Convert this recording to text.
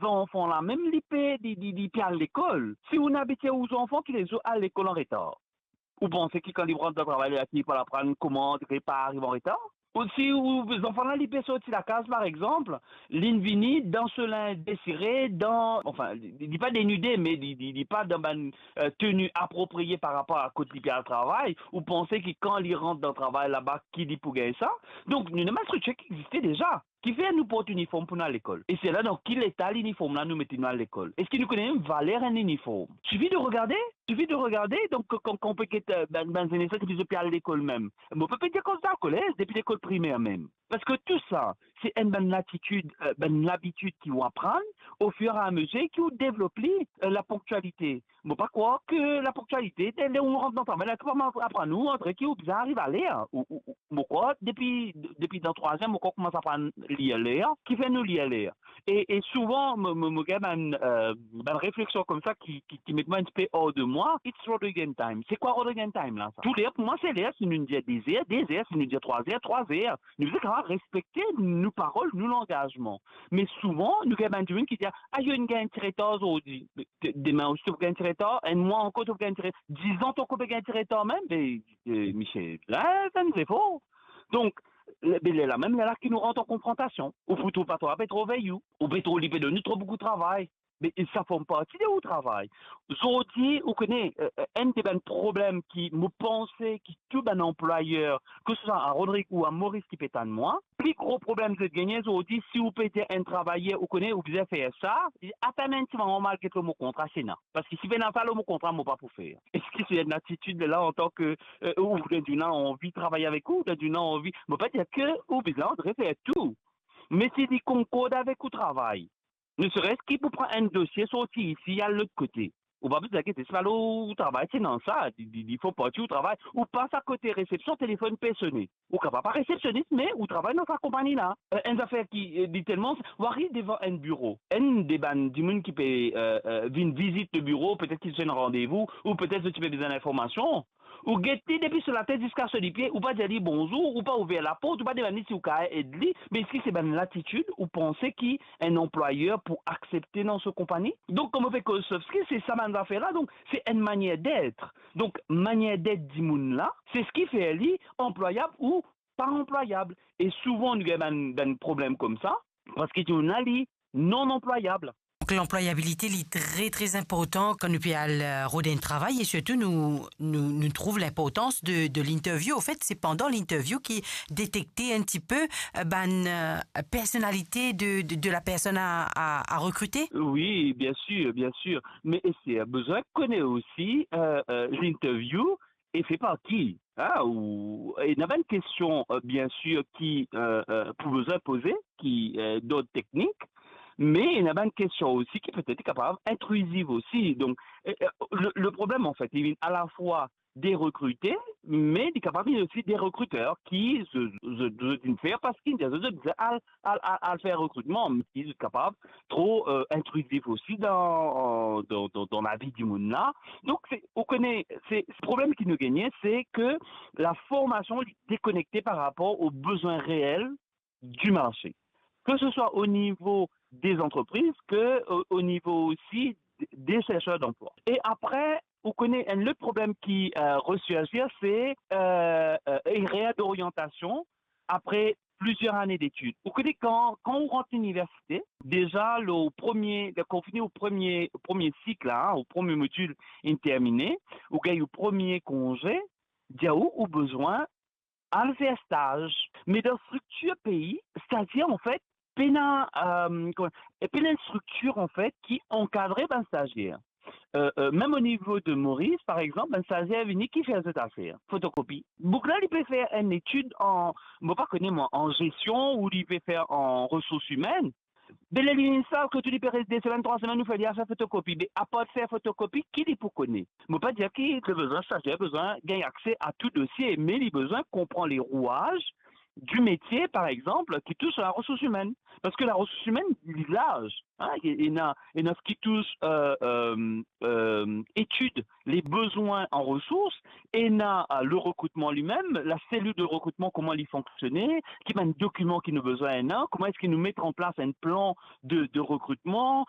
enfants là, même les à l'école. Si on habite aux enfants qui les ont à l'école en retard, ou pensez que quand ils rentrent dans le travail, ils peuvent apprendre comment réparer en retard? Aussi, où les enfants là, ils peuvent sortir la case, par exemple, l'invini dans cela désiré, dans, enfin, il dit pas dénudé, mais il dit pas dans une tenue appropriée par rapport à côté du travail, ou pensez que quand ils rentrent dans le travail là-bas, qui dit pour gagner ça? Donc, une structure qui existait déjà, qui fait nous porter uniforme pour nous à l'école. Et c'est là, donc, qui l'état l'uniforme là, nous mettons à l'école. Est-ce qu'il nous connaît une valeur un uniforme? Suffit de regarder, donc, quand on peut être dans une école qui se à l'école même. Mais on peut pas dire comme ça au collège, depuis l'école primaire même. Parce que tout ça, c'est une attitude, une habitude qu'ils vont apprendre au fur et à mesure qu'ils vont développer la ponctualité. Moi, pas croire que la ponctualité, dès on rentre dans le travail, là, comment apprendre nous, entre qui, bien arrive à lire. Ou quoi, depuis dans le troisième, on commence à apprendre à lire, qui fait nous lire. Et souvent, me gagne une réflexion comme ça qui met un petit peu hors de moi. It's Rodrigan time. C'est quoi Rodrigan time, là? Ça? Tout l'air, pour moi, c'est l'air, c'est une dire des heures, c'est une dire 3 heures. Nous devons quand même respecter nos paroles, nos engagements. Mais souvent, nous avons une qui dit, ah, il y a une gagne tirée aujourd'hui. Demain aussi, tu gagnes tirée et moi encore, tu gagnes tirée 10 ans, tu gagnes tirée même. Mais, Michel, là, ça nous est faux. Donc, là même là qui nous rentre en confrontation. Ou plutôt pas trop trop veillou. Ou plutôt libé de nous trop beaucoup de travail. Mais ça forme partie de où travail. Aujourd'hui, vous connaissez un des problèmes qui me pensait qui tout un employeur, que ce soit à Rodrigue ou à Maurice qui pétane moi, plus gros problème de gagner aujourd'hui, si vous pétez un travailleur, vous connaissez, vous pouvez faire ça, attendez un petit moment mal que le mot contrat, c'est non. Parce que si vous n'avez pas le mot contrat, moi pas pour faire. Est-ce que c'est une attitude là en tant que, ou vous avez envie de travailler avec vous, vous avez envie, mais pas dire que, vous devez faire tout. Mais si dit concorde avec vous travail, ne serait-ce qu'il vous prend un dossier sorti ici à l'autre côté. Ou pas vous inquiéter, c'est pas au travail, c'est non ça. Il faut partir au travail. Ou passe à côté réception, téléphone personné. Ou capable pas réceptionniste, mais ou travaille dans sa compagnie là. Une affaire qui dit tellement, ou arrive devant un bureau. Un des du monde qui peut une visite de bureau, peut-être qu'il se fait un rendez-vous, ou peut-être que tu peux des informations. Ou guetter depuis sur la tête jusqu'à sur les pieds, ou pas dire bonjour, ou pas ouvrir la porte, ou pas demander si vous pouvez aider, mais est-ce que c'est une l'attitude ou penser qu'il est un employeur pour accepter dans ce compagnie? Donc, comme on fait que soft skills, c'est ça, man, affaire-là, donc c'est une manière d'être. Donc, manière d'être du monde là, c'est ce qui fait lui employable ou pas employable. Et souvent, nous avons un problème comme ça, parce que nous avons non employable. Donc l'employabilité est très très important quand nous pouvons rôder un travail et surtout nous trouve l'importance de l'interview. Au fait, c'est pendant l'interview qui détecter un petit peu personnalité de la personne à recruter. Oui, bien sûr, bien sûr. Mais c'est besoin de connaître aussi l'interview et fait par qui. Ah, ou il y a une question, bien sûr, qui pour besoin poser, qui d'autres techniques. Mais il y a une question aussi qui peut être capable, intrusive aussi. Donc, le problème, en fait, il vient à la fois des recrutés, mais il est capable aussi des recruteurs qui se faire parce qu'ils disent à faire recrutement, mais ils sont capables trop intrusifs aussi dans la vie du monde là. Donc, on connaît, c'est le problème qui nous gagne, c'est que la formation est déconnectée par rapport aux besoins réels du marché. Que ce soit au niveau des entreprises que au niveau aussi des chercheurs d'emploi. Et après, on connaît un autre problème qui ressurgit, c'est une réorientation après plusieurs années d'études. Vous connaissez quand on rentre à l'université, déjà quand on finit au premier cycle, hein, au premier module terminé, on gagne au premier congé, il y a au besoin à faire stage. Mais dans structure pays, c'est-à-dire en fait, une structure en fait qui encadrait un stagiaire. Même au niveau de Maurice, par exemple, un stagiaire venu qui fait cette affaire, photocopie. Donc là, il peut faire une étude en gestion ou il peut faire en ressources humaines. Mais les savent que tu lui peux rester 2 semaines, 3 semaines, nous faire faire photocopie. Mais à part faire photocopie, qui est pour connaître? Je ne pas dire qu'il a besoin, stagiaire, besoin, gagner accès à tout dossier, mais il a besoin comprendre les rouages du métier, par exemple, qui touche à la ressource humaine. Parce que la ressource humaine, il est large. Hein, il y a ce qui touche étude les besoins en ressources, et il y a le recrutement lui-même, la cellule de recrutement, comment il fonctionnait, qui a un document qui nous besoin, comment est-ce qu'il nous met en place un plan de recrutement,